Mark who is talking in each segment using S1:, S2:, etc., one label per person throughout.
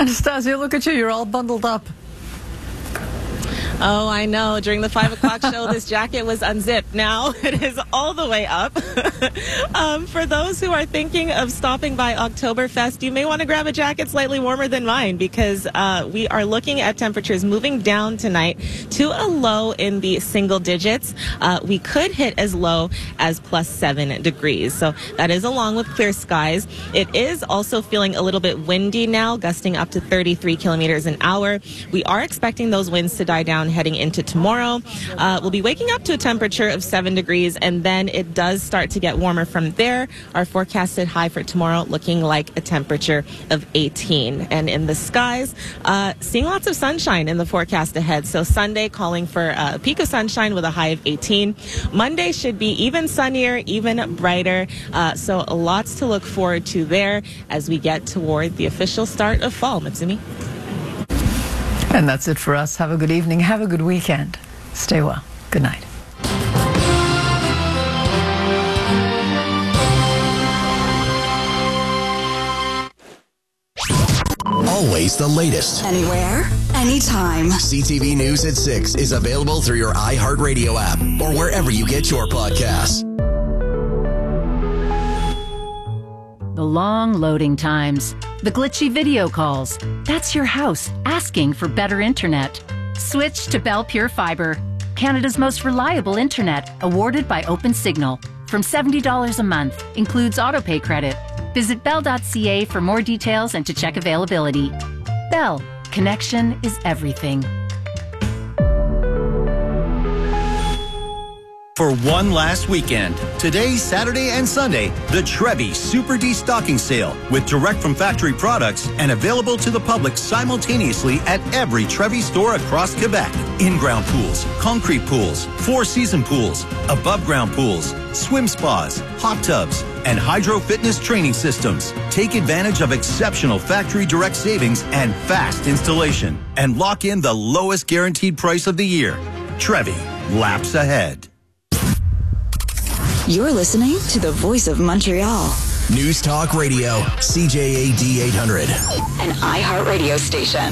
S1: Anastasia, look at you. You're all bundled up.
S2: Oh, I know. During the 5 o'clock show, this jacket was unzipped. Now it is all the way up. For those who are thinking of stopping by Oktoberfest, you may want to grab a jacket slightly warmer than mine, because we are looking at temperatures moving down tonight to a low in the single digits. We could hit as low as +7 degrees. So that is along with clear skies. It is also feeling a little bit windy now, gusting up to 33 kilometers an hour. We are expecting those winds to die down heading into tomorrow. We'll be waking up to a temperature of 7 degrees, and then it does start to get warmer from there. Our forecasted high for tomorrow looking like a temperature of 18. And in the skies, seeing lots of sunshine in the forecast ahead. So Sunday calling for a peak of sunshine with a high of 18. Monday should be even sunnier, even brighter. So lots to look forward to there as we get toward the official start of fall. Mitsumi?
S1: And that's it for us. Have a good evening. Have a good weekend. Stay well. Good night.
S3: Always the latest.
S4: Anywhere, anytime.
S3: CTV News at 6 is available through your iHeartRadio app or wherever you get your podcasts.
S5: The long loading times, the glitchy video calls. That's your house asking for better internet. Switch to Bell Pure Fiber, Canada's most reliable internet, awarded by OpenSignal. From $70 a month, includes autopay credit. Visit bell.ca for more details and to check availability. Bell, connection is everything.
S6: For one last weekend, today, Saturday, and Sunday, the Trevi Super De-Stocking Sale with direct from factory products and available to the public simultaneously at every Trevi store across Quebec. In-ground pools, concrete pools, four-season pools, above-ground pools, swim spas, hot tubs, and hydro fitness training systems. Take advantage of exceptional factory direct savings and fast installation, and lock in the lowest guaranteed price of the year. Trevi, laps ahead.
S4: You're listening to the Voice of Montreal.
S3: News Talk Radio, CJAD 800.
S4: An iHeartRadio station.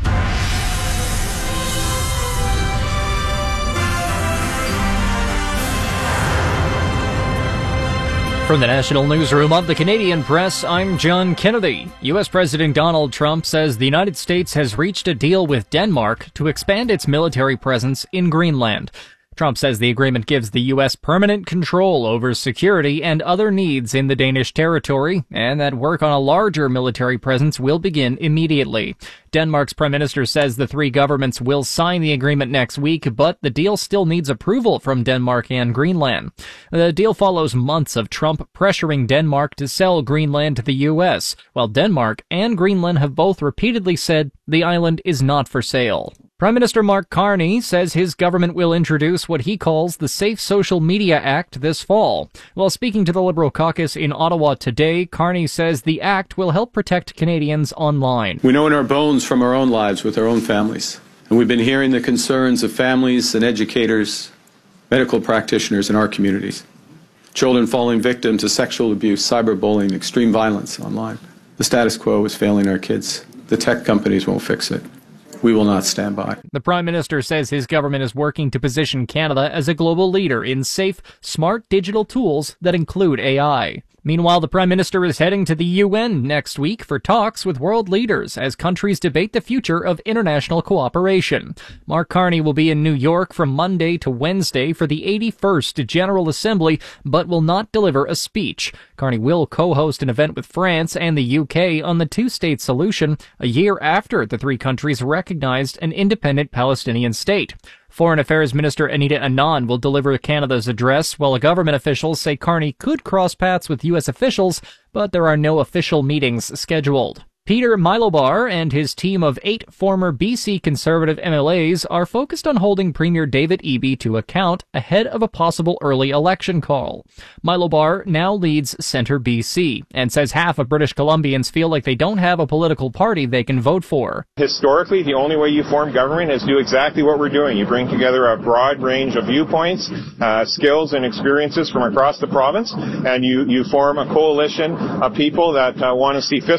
S7: From the National Newsroom of the Canadian Press, I'm John Kennedy. U.S. President Donald Trump says the United States has reached a deal with Denmark to expand its military presence in Greenland. Trump says the agreement gives the U.S. permanent control over security and other needs in the Danish territory, and that work on a larger military presence will begin immediately. Denmark's prime minister says the three governments will sign the agreement next week, but the deal still needs approval from Denmark and Greenland. The deal follows months of Trump pressuring Denmark to sell Greenland to the U.S., while Denmark and Greenland have both repeatedly said the island is not for sale. Prime Minister Mark Carney says his government will introduce what he calls the Safe Social Media Act this fall. While speaking to the Liberal caucus in Ottawa today, Carney says the act will help protect Canadians online.
S8: We know in our bones from our own lives with our own families, and we've been hearing the concerns of families and educators, medical practitioners in our communities. Children falling victim to sexual abuse, cyberbullying, extreme violence online. The status quo is failing our kids. The tech companies won't fix it. We will not stand by.
S7: The Prime Minister says his government is working to position Canada as a global leader in safe, smart digital tools that include AI. Meanwhile, the Prime Minister is heading to the UN next week for talks with world leaders as countries debate the future of international cooperation. Mark Carney will be in New York from Monday to Wednesday for the 81st General Assembly, but will not deliver a speech. Carney will co-host an event with France and the UK on the two-state solution a year after the three countries recognized an independent Palestinian state. Foreign Affairs Minister Anita Anand will deliver Canada's address, while government officials say Carney could cross paths with U.S. officials, but there are no official meetings scheduled. Peter Milobar and his team of 8 former BC Conservative MLAs are focused on holding Premier David Eby to account ahead of a possible early election call. Milobar now leads Centre BC and says half of British Columbians feel like they don't have a political party they can vote for.
S9: Historically, the only way you form government is do exactly what we're doing. You bring together a broad range of viewpoints, skills and experiences from across the province, and you form a coalition of people that want to see